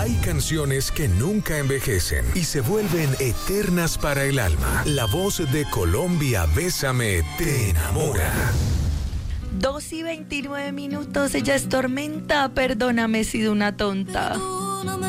Hay canciones que nunca envejecen y se vuelven eternas para el alma. La voz de Colombia, Bésame, te enamora. 2:29. Ella es Tormenta. Perdóname, he sido una tonta.